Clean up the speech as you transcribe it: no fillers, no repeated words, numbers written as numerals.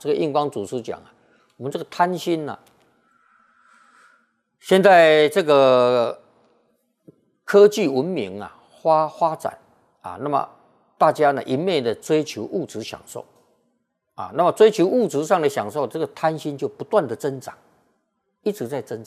这个印光祖师讲啊，我们这个贪心啊，现在这个科技文明啊发展啊，那么大家呢一昧的追求物质享受啊，那么追求物质上的享受，这个贪心就不断的增长，一直在增长。